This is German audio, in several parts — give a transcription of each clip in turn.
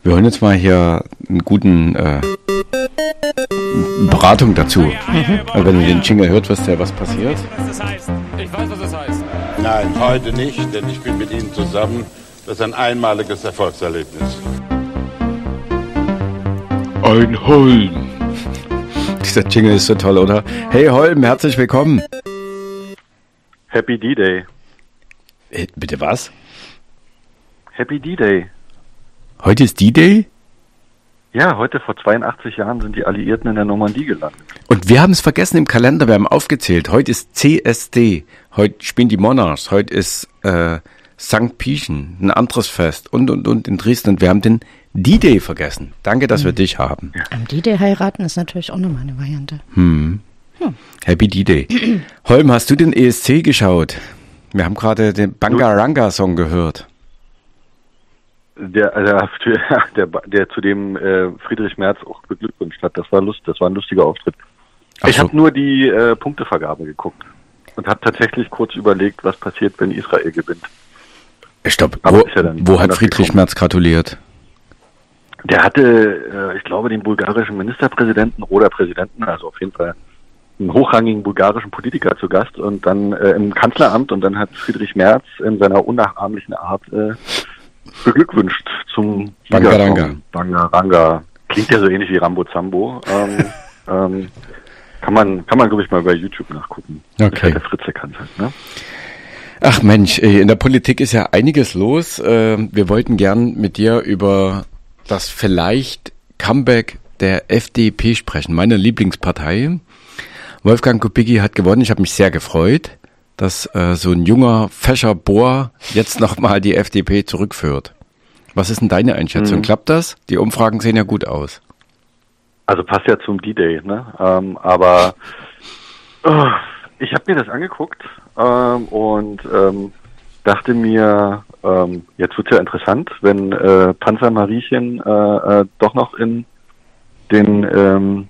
Wir holen jetzt mal hier einen guten Beratung dazu. Also wenn ihr den Jingle hört, wisst ihr, was passiert. Ich weiß, was das heißt. Nein, heute nicht, denn ich bin mit Ihnen zusammen. Das ist ein einmaliges Erfolgserlebnis. Ein Holm. Dieser Jingle ist so toll, oder? Hey Holm, herzlich willkommen. Happy D-Day. Bitte was? Happy D-Day. Heute ist D-Day? Ja, heute vor 82 Jahren sind die Alliierten in der Normandie gelandet. Und wir haben es vergessen im Kalender, wir haben aufgezählt. Heute ist CSD, heute spielen die Monarchs, heute ist St. Pieschen, ein anderes Fest und in Dresden. Und wir haben den D-Day vergessen. Danke, dass wir dich haben. Ja. Am D-Day heiraten ist natürlich auch nochmal eine Variante. Happy D-Day. Holm, hast du den ESC geschaut? Wir haben gerade den Bangaranga-Song gehört. Der zu dem Friedrich Merz auch beglückwünscht hat. Das war ein lustiger Auftritt. Ach Ich so. habe nur die Punktevergabe geguckt und habe tatsächlich kurz überlegt, was passiert, wenn Israel gewinnt. Stopp, Aber ist ja dann wo hat anders Friedrich gekommen. Merz gratuliert? Der hatte, ich glaube, den bulgarischen Ministerpräsidenten oder Präsidenten, also auf jeden Fall einen hochrangigen bulgarischen Politiker zu Gast und dann im Kanzleramt, und dann hat Friedrich Merz in seiner unnachahmlichen Art beglückwünscht zum Bangaranga. Bangaranga. Klingt ja so ähnlich wie Rambo Zambo. Kann man glaube ich mal bei YouTube nachgucken. Okay. Ist halt der Fritze kann halt, ne? Ach Mensch, in der Politik ist ja einiges los. Wir wollten gern mit dir über das vielleicht Comeback der FDP sprechen, meine Lieblingspartei. Wolfgang Kubicki hat gewonnen. Ich habe mich sehr gefreut, dass so ein junger, fescher Bohr jetzt nochmal die FDP zurückführt. Was ist denn deine Einschätzung? Klappt das? Die Umfragen sehen ja gut aus. Also passt ja zum D-Day, ne? Aber ich habe mir das angeguckt und dachte mir, jetzt wird's ja interessant, wenn Panzer Mariechen doch noch in den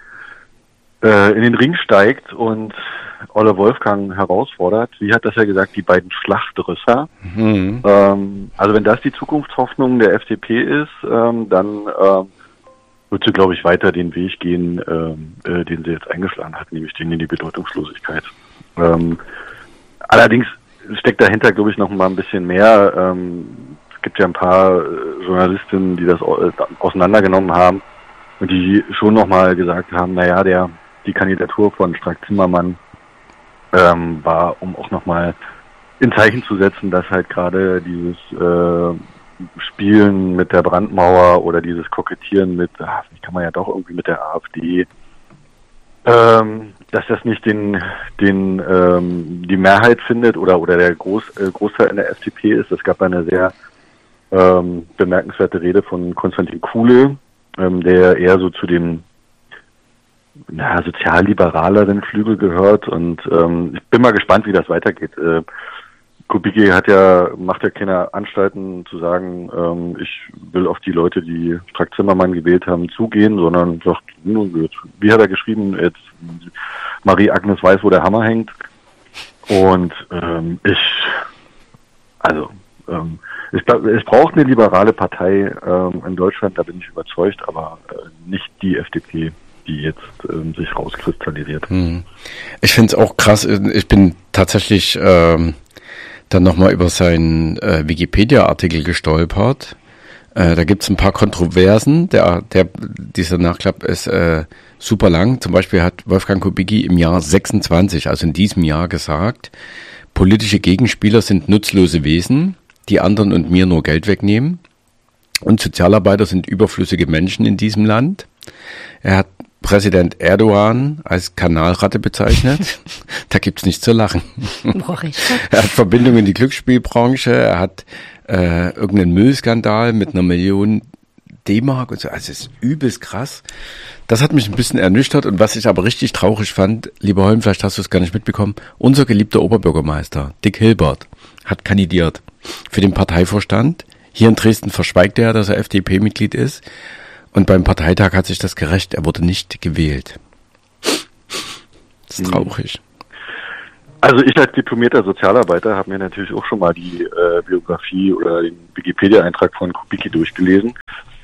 Ring steigt und Olle Wolfgang herausfordert. Wie hat das ja gesagt, die beiden Schlachtrösser. Also wenn das die Zukunftshoffnung der FDP ist, dann wird sie, glaube ich, weiter den Weg gehen, den sie jetzt eingeschlagen hat, nämlich den in die Bedeutungslosigkeit. Allerdings steckt dahinter, glaube ich, noch mal ein bisschen mehr. Es gibt ja ein paar Journalistinnen, die das auseinandergenommen haben und die schon noch mal gesagt haben, naja, die Kandidatur von Strack-Zimmermann war, um auch noch mal in Zeichen zu setzen, dass halt gerade dieses Spielen mit der Brandmauer oder dieses Kokettieren mit, vielleicht kann man ja doch irgendwie mit der AfD, dass das nicht die Mehrheit findet oder der Großteil in der FDP ist. Es gab eine sehr bemerkenswerte Rede von Konstantin Kuhle, der eher so zu dem sozialliberaleren Flügel gehört, und ich bin mal gespannt, wie das weitergeht. Kubicki macht ja keine Anstalten zu sagen, ich will auf die Leute, die Strack-Zimmermann gewählt haben, zugehen, sondern sagt, wie hat er geschrieben, jetzt Marie-Agnes weiß, wo der Hammer hängt. Und es braucht eine liberale Partei in Deutschland, da bin ich überzeugt, aber nicht die FDP, die jetzt sich rauskristallisiert. Ich finde es auch krass, ich bin tatsächlich dann nochmal über seinen Wikipedia-Artikel gestolpert. Da gibt es ein paar Kontroversen. Dieser Nachklapp ist super lang. Zum Beispiel hat Wolfgang Kubicki im Jahr 26, also in diesem Jahr, gesagt, politische Gegenspieler sind nutzlose Wesen, die anderen und mir nur Geld wegnehmen. Und Sozialarbeiter sind überflüssige Menschen in diesem Land. Er hat Präsident Erdogan als Kanalratte bezeichnet. Da gibt's nichts zu lachen. Er hat Verbindungen in die Glücksspielbranche, er hat irgendeinen Müllskandal mit 1 Million D-Mark und so. Also es ist übelst krass. Das hat mich ein bisschen ernüchtert, und was ich aber richtig traurig fand, lieber Holm, vielleicht hast du es gar nicht mitbekommen, unser geliebter Oberbürgermeister, Dick Hilbert, hat kandidiert für den Parteivorstand. Hier in Dresden verschweigt er, dass er FDP-Mitglied ist. Und beim Parteitag hat sich das gerächt, er wurde nicht gewählt. Das ist traurig. Also ich als diplomierter Sozialarbeiter habe mir natürlich auch schon mal die Biografie oder den Wikipedia-Eintrag von Kubicki durchgelesen.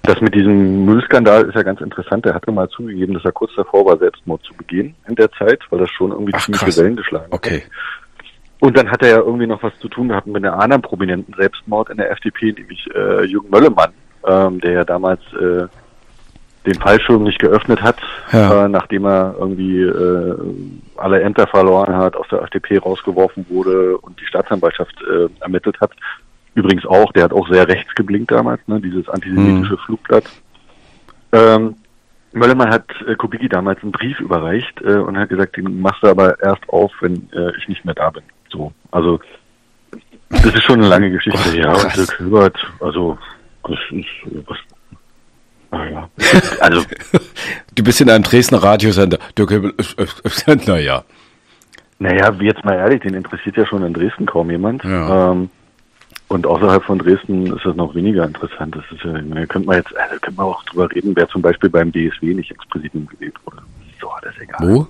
Das mit diesem Müllskandal ist ja ganz interessant. Er hatte mal zugegeben, dass er kurz davor war, Selbstmord zu begehen in der Zeit, weil das schon irgendwie ziemliche Wellen geschlagen hat. Okay. Und dann hat er ja irgendwie noch was zu tun gehabt mit einem anderen prominenten Selbstmord in der FDP, nämlich Jürgen Möllemann, der ja damals den Fallschirm nicht geöffnet hat, nachdem er irgendwie alle Ämter verloren hat, aus der FDP rausgeworfen wurde und die Staatsanwaltschaft ermittelt hat. Übrigens auch, der hat auch sehr rechts geblinkt damals, ne, dieses antisemitische Flugblatt. Möllemann hat Kubicki damals einen Brief überreicht und hat gesagt, den machst du aber erst auf, wenn ich nicht mehr da bin. So, also das ist schon eine lange Geschichte. Ja, und Dirk Hilbert, also das ist was. Ja. Also du bist in einem Dresdner Radiosender. Dirk Hilbert, naja. Naja, jetzt mal ehrlich, den interessiert ja schon in Dresden kaum jemand. Ja. Und außerhalb von Dresden ist das noch weniger interessant. Das ist ja, könnte man auch drüber reden, wer zum Beispiel beim BSW nicht Ex-Präsident gewählt wurde. So, das ist egal. Wo?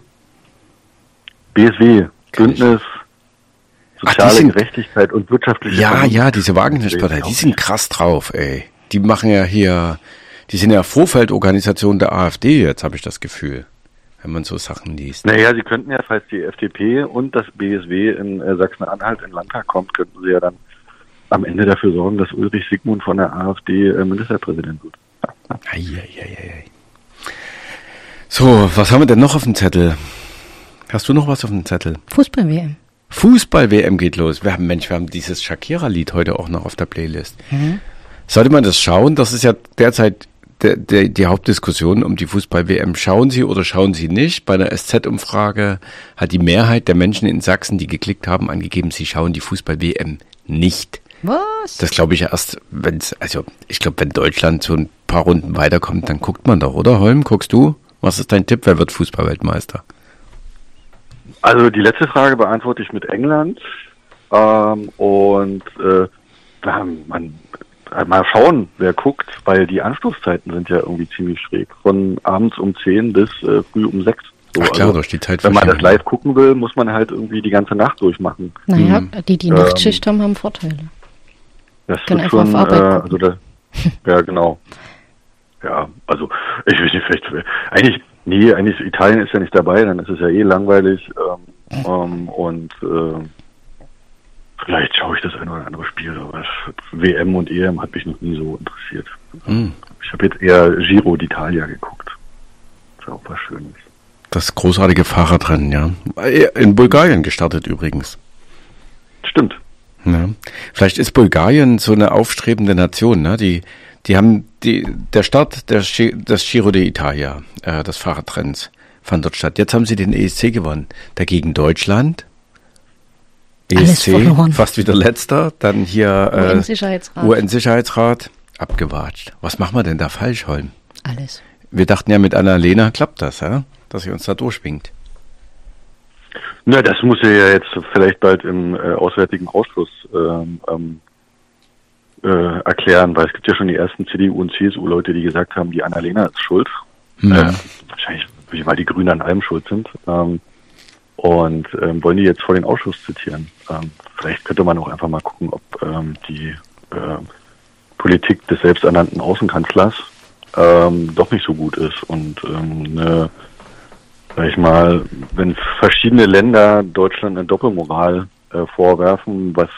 BSW, Bündnis, soziale Gerechtigkeit und wirtschaftliche Ja, diese Wagenknecht-Partei, die sind krass drauf, ey. Die machen ja hier, die sind ja Vorfeldorganisation der AfD, jetzt habe ich das Gefühl, wenn man so Sachen liest. Naja, sie könnten ja, falls die FDP und das BSW in Sachsen-Anhalt in den Landtag kommt, könnten sie ja dann am Ende dafür sorgen, dass Ulrich Sigmund von der AfD Ministerpräsident wird. So, was haben wir denn noch auf dem Zettel? Hast du noch was auf dem Zettel? Fußball-WM. Fußball-WM geht los. Wir haben dieses Shakira-Lied heute auch noch auf der Playlist. Sollte man das schauen? Das ist ja derzeit die Hauptdiskussion um die Fußball-WM. Schauen Sie oder schauen Sie nicht? Bei einer SZ-Umfrage hat die Mehrheit der Menschen in Sachsen, die geklickt haben, angegeben, sie schauen die Fußball-WM nicht. Was? Das glaube ich erst, wenn Deutschland so ein paar Runden weiterkommt, dann guckt man doch, oder Holm? Guckst du? Was ist dein Tipp? Wer wird Fußballweltmeister? Also die letzte Frage beantworte ich mit England. Mal schauen, wer guckt, weil die Anstoßzeiten sind ja irgendwie ziemlich schräg. Von abends um 10 bis früh um 6. So, ach klar, durch die Zeit. Wenn man das live gucken will, muss man halt irgendwie die ganze Nacht durchmachen. Naja, die Nachtschicht haben Vorteile. Das ist schon, ja, genau. Ja, also, ich weiß nicht, eigentlich Italien ist ja nicht dabei, dann ist es ja eh langweilig, vielleicht schaue ich das ein oder andere Spiel, aber WM und EM hat mich noch nie so interessiert. Ich habe jetzt eher Giro d'Italia geguckt. Das ist auch was Schönes. Das großartige Fahrradrennen, ja. In Bulgarien gestartet übrigens. Stimmt. Ja. Vielleicht ist Bulgarien so eine aufstrebende Nation, ne? Die haben der Start des Giro d'Italia, des Fahrradrennens, fand dort statt. Jetzt haben sie den ESC gewonnen. Dagegen Deutschland. ESC, fast wieder letzter. Dann hier UN-Sicherheitsrat. Abgewatscht. Was machen wir denn da falsch, Holm? Alles. Wir dachten ja, mit Annalena klappt das, ja? Dass sie uns da durchwinkt. Na, das muss sie ja jetzt vielleicht bald im Auswärtigen Ausschuss erklären, weil es gibt ja schon die ersten CDU- und CSU-Leute, die gesagt haben, die Annalena ist schuld. Wahrscheinlich, weil die Grünen an allem schuld sind. Wollen die jetzt vor den Ausschuss zitieren. Vielleicht könnte man auch einfach mal gucken, ob die Politik des selbsternannten Außenkanzlers doch nicht so gut ist und sag ich mal, wenn verschiedene Länder Deutschland eine Doppelmoral vorwerfen, was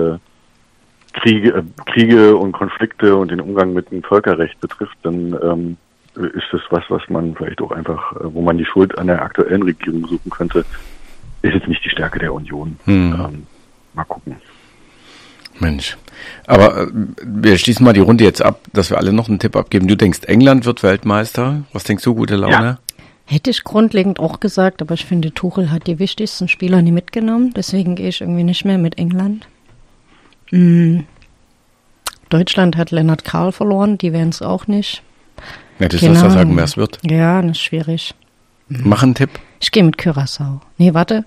Kriege und Konflikte und den Umgang mit dem Völkerrecht betrifft, dann ist das was man vielleicht auch einfach, wo man die Schuld an der aktuellen Regierung suchen könnte, ist jetzt nicht die Stärke der Union. Mal gucken. Mensch. Aber wir schließen mal die Runde jetzt ab, dass wir alle noch einen Tipp abgeben. Du denkst, England wird Weltmeister. Was denkst du, gute Laune? Ja. Hätte ich grundlegend auch gesagt, aber ich finde, Tuchel hat die wichtigsten Spieler nie mitgenommen. Deswegen gehe ich irgendwie nicht mehr mit England. Deutschland hat Lennart Karl verloren, die werden es auch nicht. Ja, das sollst du sagen, wer es wird. Ja, das ist schwierig. Mach einen Tipp. Ich gehe mit Curaçao. Nee, warte.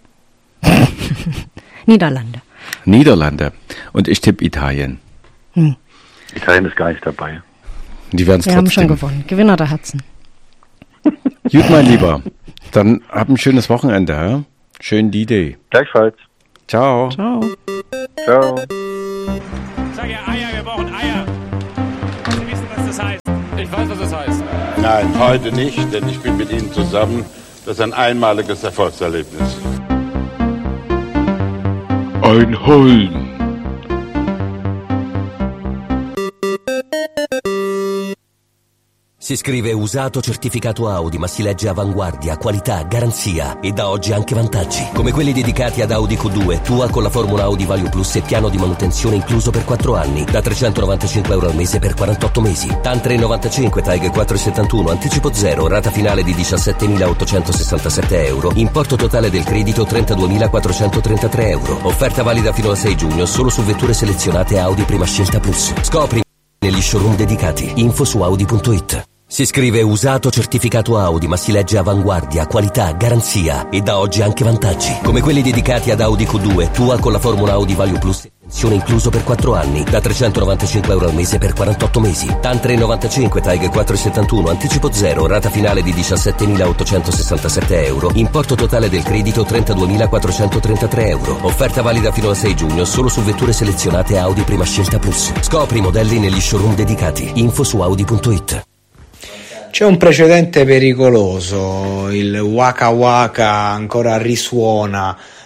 Niederlande. Und ich tippe Italien. Italien ist gar nicht dabei. Die werden es trotzdem. Wir haben schon gewonnen. Gewinner der Herzen. Gut, mein Lieber. Dann hab ein schönes Wochenende. Ja? Schönen D-Day. Gleichfalls. Ciao. Ciao. Sag ja Eier, wir brauchen Eier. Sie wissen, was das heißt. Ich Nein, heute nicht, denn ich bin mit Ihnen zusammen. Das ist ein einmaliges Erfolgserlebnis. Ein Holm. Si scrive usato certificato Audi, ma si legge avanguardia, qualità, garanzia e da oggi anche vantaggi. Come quelli dedicati ad Audi Q2, tua con la formula Audi Value Plus e piano di manutenzione incluso per 4 anni, da €395 al mese per 48 mesi. TAN 395, TAG 471, anticipo 0, rata finale di €17.867, importo totale del credito €32.433. Offerta valida fino al 6 giugno solo su vetture selezionate Audi Prima Scelta Plus. Scopri negli showroom dedicati. Info su Audi.it. Si scrive usato certificato Audi, ma si legge avanguardia, qualità, garanzia e da oggi anche vantaggi. Come quelli dedicati ad Audi Q2, tua con la formula Audi Value Plus, pensione incluso per 4 anni, da €395 al mese per 48 mesi. TAN 395, TAG 471, anticipo 0, rata finale di €17.867, importo totale del credito €32.433. Offerta valida fino al 6 giugno solo su vetture selezionate Audi Prima Scelta Plus. Scopri i modelli negli showroom dedicati. Info su Audi.it. C'è un precedente pericoloso, il Waka Waka ancora risuona